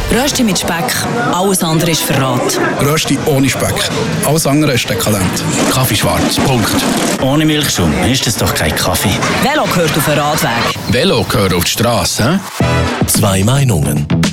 Rösti mit Speck, alles andere ist Verrat. Rösti ohne Speck, alles andere ist dekadent. Kaffee schwarz, Punkt. Ohne Milchschaum ist das doch kein Kaffee. Velo gehört auf den Radweg. Velo gehört auf die Straße, hä? Zwei Meinungen.